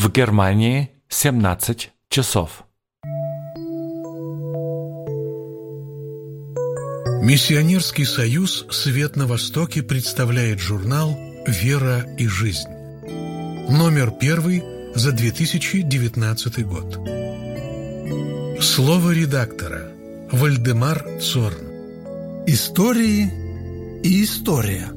В Германии 17 часов. Миссионерский союз «Свет на Востоке» представляет журнал «Вера и жизнь». Номер 1 за 2019 год. Слово редактора. Вальдемар Цорн. Истории и история.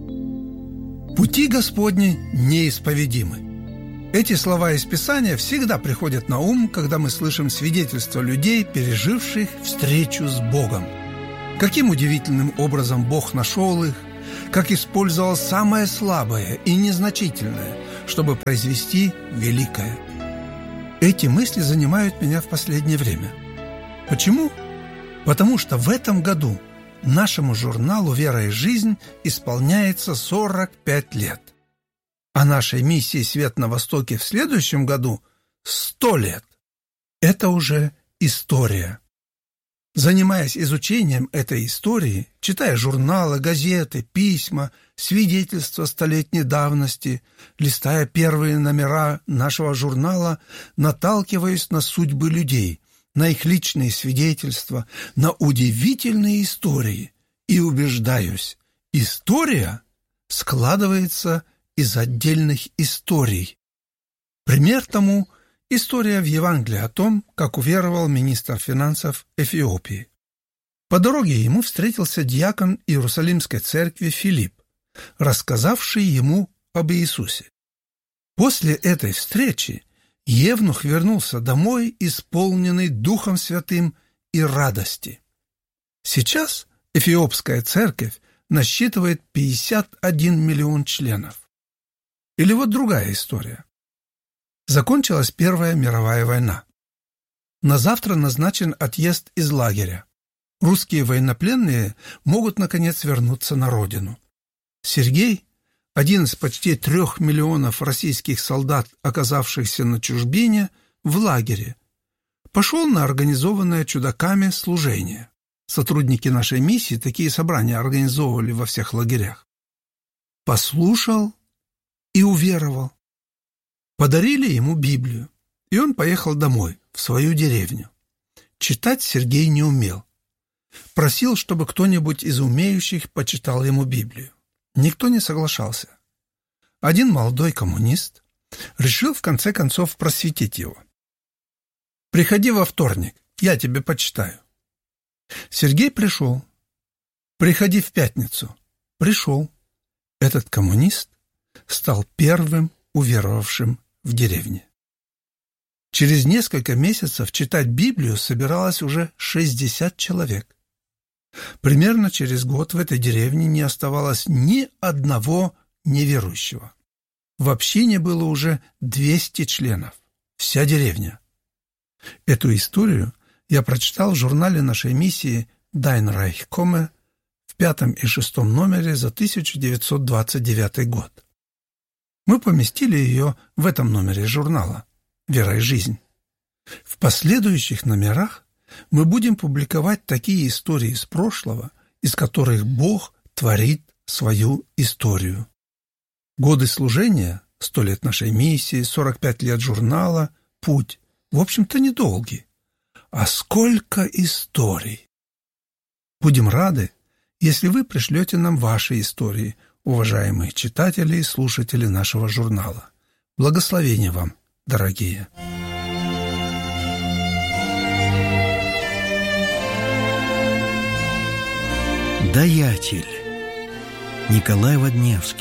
Пути Господни неисповедимы. Эти слова из Писания всегда приходят на ум, когда мы слышим свидетельства людей, переживших встречу с Богом. Каким удивительным образом Бог нашел их, как использовал самое слабое и незначительное, чтобы произвести великое. Эти мысли занимают меня в последнее время. Почему? Потому что в этом году нашему журналу «Вера и жизнь» исполняется 45 лет. А нашей миссии «Свет на Востоке» в следующем году 100 лет. Это уже история. Занимаясь изучением этой истории, читая журналы, газеты, письма, свидетельства столетней давности, листая первые номера нашего журнала, наталкиваясь на судьбы людей, на их личные свидетельства, на удивительные истории, и убеждаюсь, история складывается из отдельных историй. Пример тому – история в Евангелии о том, как уверовал министр финансов Эфиопии. По дороге ему встретился диакон Иерусалимской церкви Филипп, рассказавший ему об Иисусе. После этой встречи евнух вернулся домой, исполненный Духом Святым и радости. Сейчас Эфиопская церковь насчитывает 51 миллион членов. Или вот другая история. Закончилась Первая мировая война. На завтра назначен отъезд из лагеря. Русские военнопленные могут, наконец, вернуться на родину. Сергей, один из почти 3 миллионов российских солдат, оказавшихся на чужбине, в лагере, пошел на организованное чудаками служение. Сотрудники нашей миссии такие собрания организовывали во всех лагерях. Послушал и уверовал. Подарили ему Библию, и он поехал домой, в свою деревню. Читать Сергей не умел. Просил, чтобы кто-нибудь из умеющих почитал ему Библию. Никто не соглашался. Один молодой коммунист решил в конце концов просветить его. «Приходи во вторник, я тебе почитаю». Сергей пришел. «Приходи в пятницу». Пришел. Этот коммунист стал первым уверовавшим в деревне. Через несколько месяцев читать Библию собиралось уже 60 человек. Примерно через год в этой деревне не оставалось ни одного неверующего. В общине было уже 200 членов. Вся деревня. Эту историю я прочитал в журнале нашей миссии «Dein Reich komme» в 5 и 6 номере за 1929 год. Мы поместили ее в этом номере журнала «Вера и жизнь». В последующих номерах мы будем публиковать такие истории из прошлого, из которых Бог творит свою историю. Годы служения, 100 лет нашей миссии, 45 лет журнала, путь, в общем-то, недолгий. А сколько историй! Будем рады, если вы пришлете нам ваши истории, уважаемые читатели и слушатели нашего журнала. Благословения вам, дорогие! Даятель. Николай Водневский.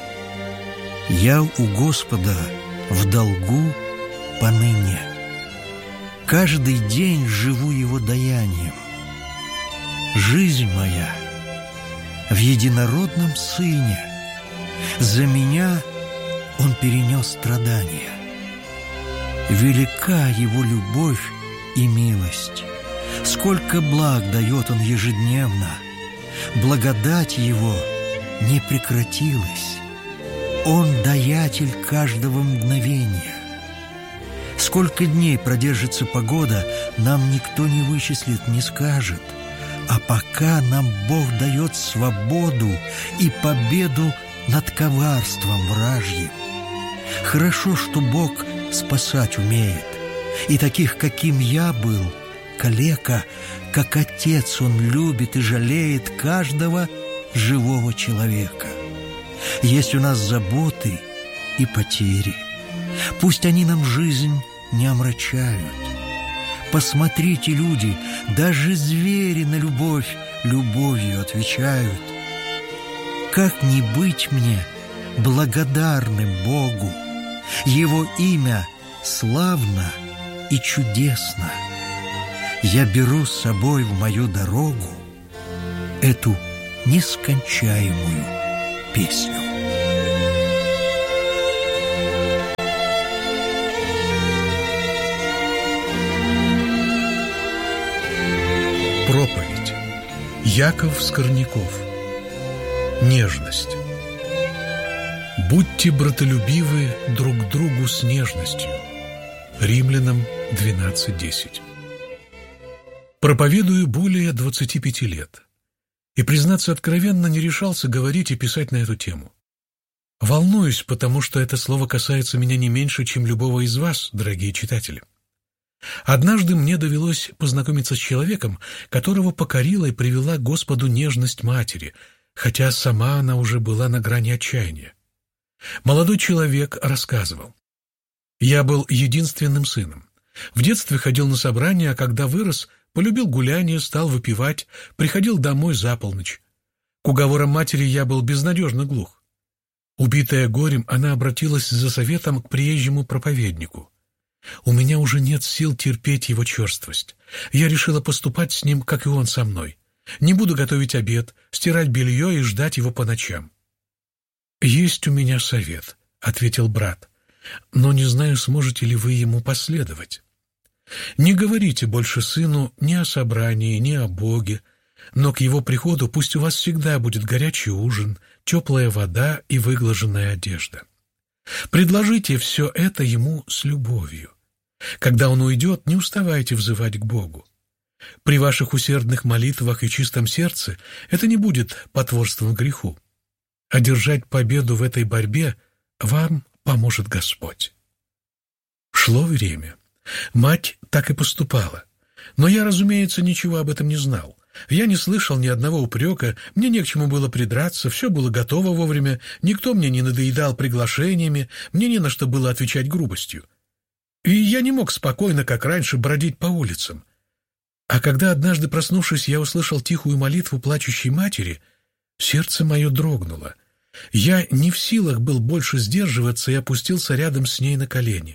Я у Господа в долгу поныне. Каждый день живу Его даянием. Жизнь моя в единородном Сыне. За меня Он перенес страдания. Велика Его любовь и милость. Сколько благ дает Он ежедневно. Благодать Его не прекратилась. Он даятель каждого мгновения. Сколько дней продержится погода, нам никто не вычислит, не скажет. А пока нам Бог дает свободу и победу над коварством вражьим. Хорошо, что Бог спасать умеет. И таких, каким я был, калека, как Отец, Он любит и жалеет каждого живого человека. Есть у нас заботы и потери. Пусть они нам жизнь не омрачают. Посмотрите, люди, даже звери на любовь любовью отвечают. Как не быть мне благодарным Богу? Его имя славно и чудесно. Я беру с собой в мою дорогу эту нескончаемую песню. Проповедь. Яков Скорняков. Нежность. Будьте братолюбивы друг к другу с нежностью. Римлянам 12:10. Проповедую более 25 лет. И, признаться откровенно, не решался говорить и писать на эту тему. Волнуюсь, потому что это слово касается меня не меньше, чем любого из вас, дорогие читатели. Однажды мне довелось познакомиться с человеком, которого покорила и привела к Господу нежность матери, хотя сама она уже была на грани отчаяния. Молодой человек рассказывал: «Я был единственным сыном. В детстве ходил на собрания, а когда вырос, полюбил гуляние, стал выпивать, приходил домой за полночь. К уговорам матери я был безнадежно глух. Убитая горем, она обратилась за советом к приезжему проповеднику. У меня уже нет сил терпеть его черствость. Я решила поступать с ним, как и он со мной. Не буду готовить обед, стирать белье и ждать его по ночам». «Есть у меня совет», — ответил брат, «но не знаю, сможете ли вы ему последовать. Не говорите больше сыну ни о собрании, ни о Боге, но к его приходу пусть у вас всегда будет горячий ужин, теплая вода и выглаженная одежда. Предложите все это ему с любовью. Когда он уйдет, не уставайте взывать к Богу. При ваших усердных молитвах и чистом сердце это не будет потворством греху. Одержать победу в этой борьбе вам поможет Господь». Шло время. Мать так и поступала. Но я, разумеется, ничего об этом не знал. Я не слышал ни одного упрека, мне не к чему было придраться, все было готово вовремя, никто мне не надоедал приглашениями, мне не на что было отвечать грубостью. И я не мог спокойно, как раньше, бродить по улицам. А когда однажды, проснувшись, я услышал тихую молитву плачущей матери, сердце мое дрогнуло. Я не в силах был больше сдерживаться и опустился рядом с ней на колени.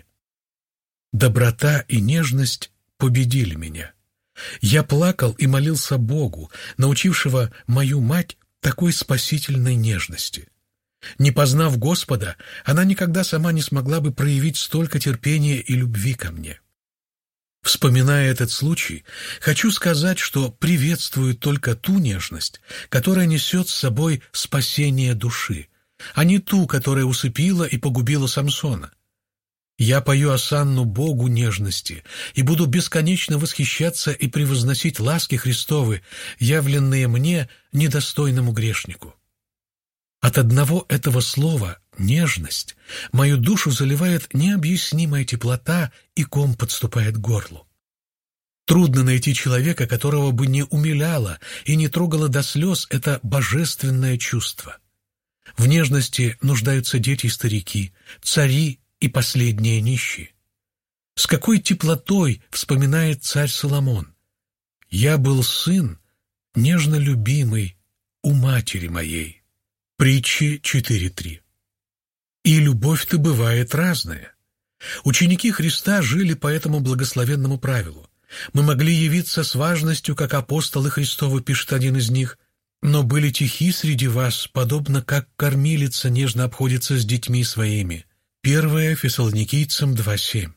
Доброта и нежность победили меня. Я плакал и молился Богу, научившего мою мать такой спасительной нежности. Не познав Господа, она никогда сама не смогла бы проявить столько терпения и любви ко мне. Вспоминая этот случай, хочу сказать, что приветствую только ту нежность, которая несет с собой спасение души, а не ту, которая усыпила и погубила Самсона. Я пою осанну Богу нежности и буду бесконечно восхищаться и превозносить ласки Христовы, явленные мне, недостойному грешнику. От одного этого слова «нежность» мою душу заливает необъяснимая теплота, и ком подступает к горлу. Трудно найти человека, которого бы не умиляло и не трогало до слез это божественное чувство. В нежности нуждаются дети и старики, цари и последние нищие. С какой теплотой вспоминает царь Соломон: «Я был сын, нежно любимый у матери моей». Притчи 4:3. И любовь-то бывает разная. Ученики Христа жили по этому благословенному правилу. Мы могли явиться с важностью, как апостолы Христовы, пишет один из них, но были тихи среди вас, подобно как кормилица нежно обходится с детьми своими. 1 Фессалоникийцам 2:7.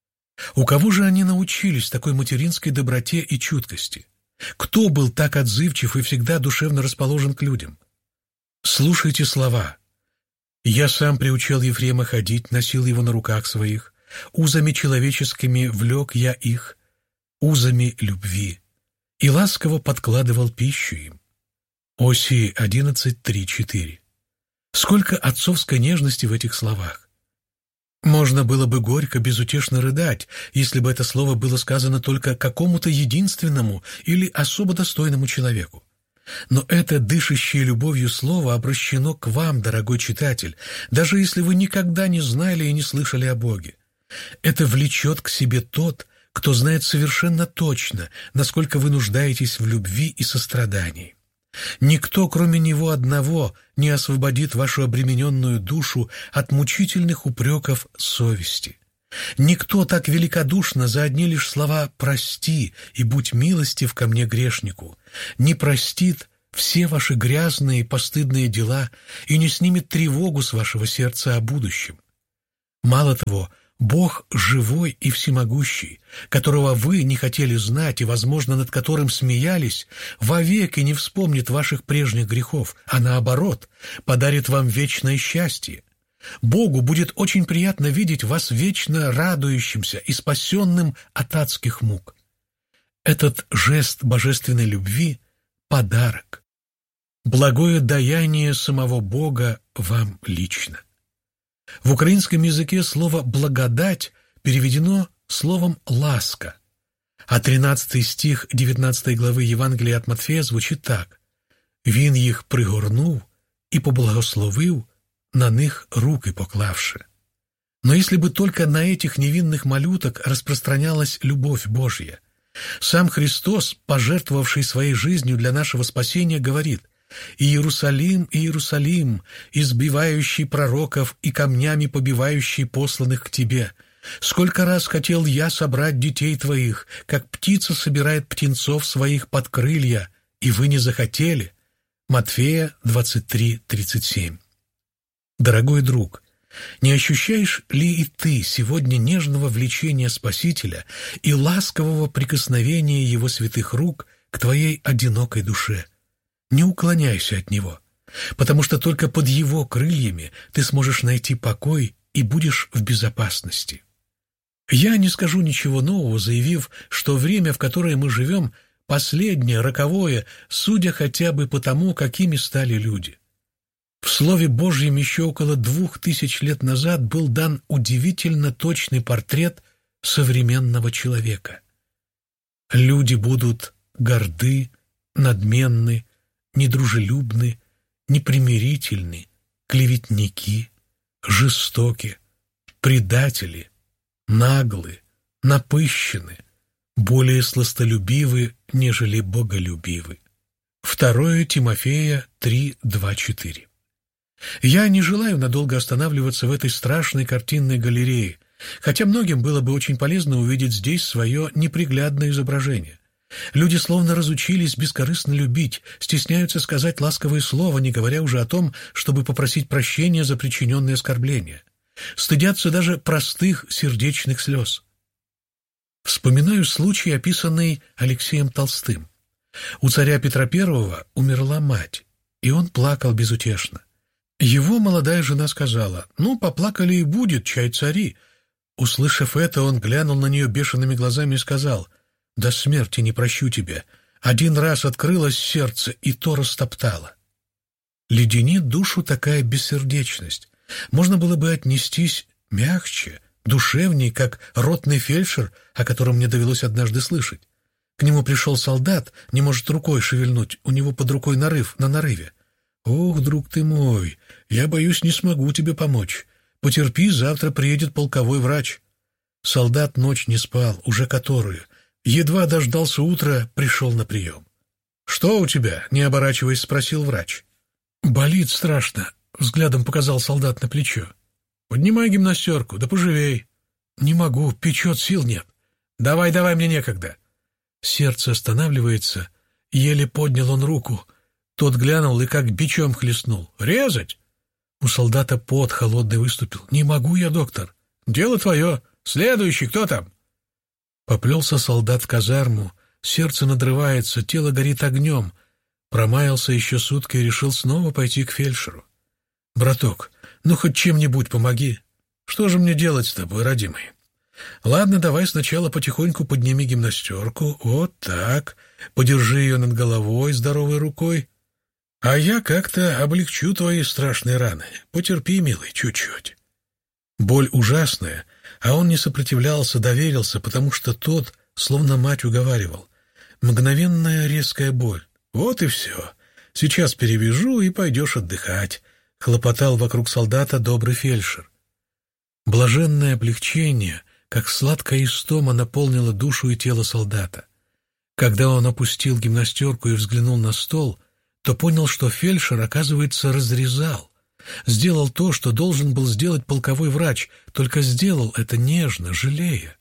У кого же они научились такой материнской доброте и чуткости? Кто был так отзывчив и всегда душевно расположен к людям? Слушайте слова. «Я сам приучил Ефрема ходить, носил его на руках своих, узами человеческими влек я их, узами любви, и ласково подкладывал пищу им». Осии 11:3-4. Сколько отцовской нежности в этих словах! Может Можно было бы горько, безутешно рыдать, если бы это слово было сказано только какому-то единственному или особо достойному человеку. Но это дышащее любовью слово обращено к вам, дорогой читатель, даже если вы никогда не знали и не слышали о Боге. Это влечет к себе тот, кто знает совершенно точно, насколько вы нуждаетесь в любви и сострадании. Никто, кроме Него одного, не освободит вашу обремененную душу от мучительных упреков совести. Никто так великодушно за одни лишь слова «прости» и «будь милостив ко мне, грешнику» не простит все ваши грязные и постыдные дела и не снимет тревогу с вашего сердца о будущем. Мало того, Бог живой и всемогущий, которого вы не хотели знать и, возможно, над которым смеялись, вовеки не вспомнит ваших прежних грехов, а наоборот, подарит вам вечное счастье. Богу будет очень приятно видеть вас вечно радующимся и спасенным от адских мук. Этот жест божественной любви — подарок, благое даяние самого Бога вам лично. В украинском языке слово «благодать» переведено словом «ласка», а 13 стих 19 главы Євангелія от Матфея звучит так: «Він їх пригорнув і поблагословив, на них руки поклавши». Но если бы только на этих невинных малюток распространялась любовь Божья. Сам Христос, пожертвовавший своей жизнью для нашего спасения, говорит: «Иерусалим, Иерусалим, избивающий пророков и камнями побивающий посланных к тебе! Сколько раз хотел я собрать детей твоих, как птица собирает птенцов своих под крылья, и вы не захотели». Матфея 23:37. Дорогой друг, не ощущаешь ли и ты сегодня нежного влечения Спасителя и ласкового прикосновения Его святых рук к твоей одинокой душе? Не уклоняйся от Него, потому что только под Его крыльями ты сможешь найти покой и будешь в безопасности. Я не скажу ничего нового, заявив, что время, в которое мы живем, последнее, роковое, судя хотя бы по тому, какими стали люди. В Слове Божьем еще около 2000 лет назад был дан удивительно точный портрет современного человека. Люди будут горды, надменны, недружелюбны, непримирительны, клеветники, жестоки, предатели, наглы, напыщены, более сластолюбивы, нежели боголюбивы. 2 Тимофея 3:2-4. Я не желаю надолго останавливаться в этой страшной картинной галерее, хотя многим было бы очень полезно увидеть здесь свое неприглядное изображение. Люди словно разучились бескорыстно любить, стесняются сказать ласковое слово, не говоря уже о том, чтобы попросить прощения за причиненные оскорбления. Стыдятся даже простых сердечных слез. Вспоминаю случай, описанный Алексеем Толстым. У царя Петра I умерла мать, и он плакал безутешно. Его молодая жена сказала: «Ну, поплакали и будет, чай цари». Услышав это, он глянул на нее бешеными глазами и сказал: «До смерти не прощу тебя. Один раз открылось сердце, и то растоптало». Леденит душу такая бессердечность. Можно было бы отнестись мягче, душевней, как ротный фельдшер, о котором мне довелось однажды слышать. К нему пришел солдат, не может рукой шевельнуть, у него под рукой нарыв на нарыве. «Ох, друг ты мой, я боюсь, не смогу тебе помочь. Потерпи, завтра приедет полковой врач». Солдат ночь не спал, уже которую. Едва дождался утра, пришел на прием. «Что у тебя?» — не оборачиваясь, спросил врач. «Болит страшно», — взглядом показал солдат на плечо. «Поднимай гимнастерку, да поживей». «Не могу, печет, сил нет». «Давай, мне некогда». Сердце останавливается, еле поднял он руку. Тот глянул и как бичом хлестнул. «Резать?» У солдата пот холодный выступил. «Не могу я, доктор». «Дело твое. Следующий, кто там?» Поплелся солдат в казарму. Сердце надрывается, тело горит огнем. Промаялся еще сутки и решил снова пойти к фельдшеру. «Браток, ну хоть чем-нибудь помоги. Что же мне делать с тобой, родимый?» «Ладно, давай сначала потихоньку подними гимнастерку. Вот так. Подержи ее над головой здоровой рукой. А я как-то облегчу твои страшные раны. Потерпи, милый, чуть-чуть». Боль ужасная, а он не сопротивлялся, доверился, потому что тот, словно мать, уговаривал. Мгновенная резкая боль. Вот и все. Сейчас перевяжу, и пойдешь отдыхать, — хлопотал вокруг солдата добрый фельдшер. Блаженное облегчение, как сладкая истома, наполнило душу и тело солдата. Когда он опустил гимнастерку и взглянул на стол, то понял, что фельдшер, оказывается, разрезал. Сделал то, что должен был сделать полковой врач, только сделал это нежно, жалея.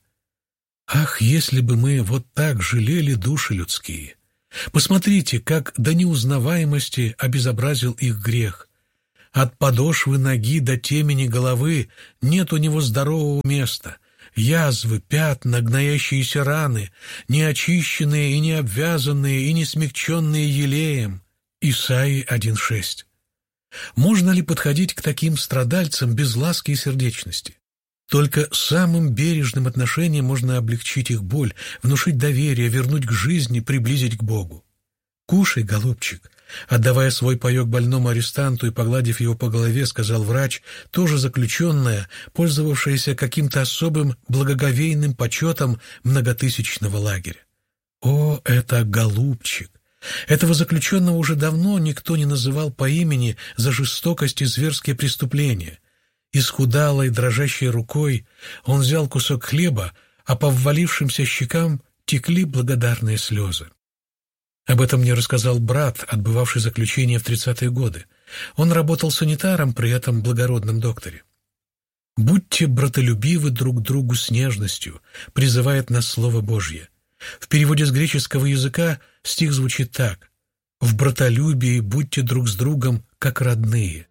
Ах, если бы мы вот так жалели души людские! Посмотрите, как до неузнаваемости обезобразил их грех. От подошвы ноги до темени головы нет у него здорового места. Язвы, пятна, гноящиеся раны, неочищенные и не обвязанные и не смягченные елеем. Исаии 1:6. Можно ли подходить к таким страдальцам без ласки и сердечности? Только самым бережным отношением можно облегчить их боль, внушить доверие, вернуть к жизни, приблизить к Богу. «Кушай, голубчик», — отдавая свой паек больному арестанту и погладив его по голове, сказал врач, тоже заключенная, пользовавшаяся каким-то особым благоговейным почетом многотысячного лагеря. О, это голубчик! Этого заключенного уже давно никто не называл по имени за жестокость и зверские преступления. Исхудалой, дрожащей рукой он взял кусок хлеба, а по ввалившимся щекам текли благодарные слезы. Об этом мне рассказал брат, отбывавший заключение в 30-е годы. Он работал санитаром при этом благородном докторе. «Будьте братолюбивы друг к другу с нежностью», призывает нас Слово Божье. В переводе с греческого языка стих звучит так: «В братолюбии будьте друг с другом, как родные».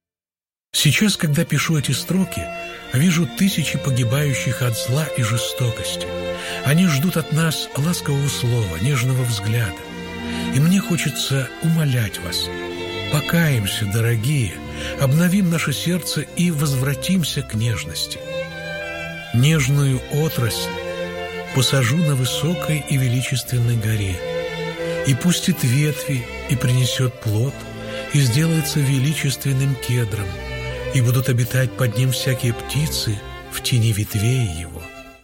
Сейчас, когда пишу эти строки, вижу тысячи погибающих от зла и жестокости. Они ждут от нас ласкового слова, нежного взгляда. И мне хочется умолять вас: покаемся, дорогие, обновим наше сердце и возвратимся к нежности. Нежную отрасль посажу на высокой и величественной горе, и пустит ветви, и принесет плод, и сделается величественным кедром, и будут обитать под ним всякие птицы в тени ветвей его.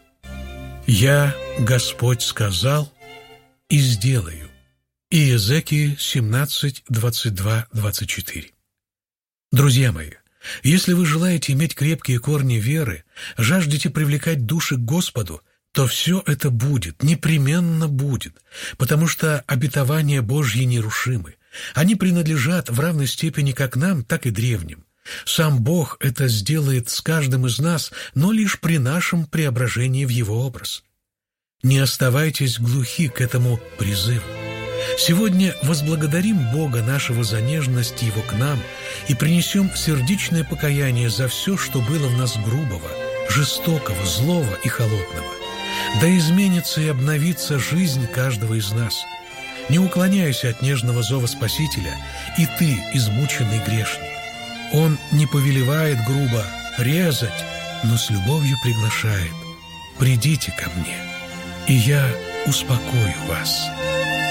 Я, Господь, сказал и сделаю. Иезекииль 17, 22, 24. Друзья мои, если вы желаете иметь крепкие корни веры, жаждете привлекать души к Господу, то все это будет, непременно будет, потому что обетования Божьи нерушимы. Они принадлежат в равной степени как нам, так и древним. Сам Бог это сделает с каждым из нас, но лишь при нашем преображении в Его образ. Не оставайтесь глухи к этому призыву. Сегодня возблагодарим Бога нашего за нежность Его к нам и принесем сердечное покаяние за все, что было в нас грубого, жестокого, злого и холодного. Да изменится и обновится жизнь каждого из нас. Не уклоняйся от нежного зова Спасителя, и ты, измученный грешник. Он не повелевает грубо резать, но с любовью приглашает: «Придите ко мне, и я успокою вас».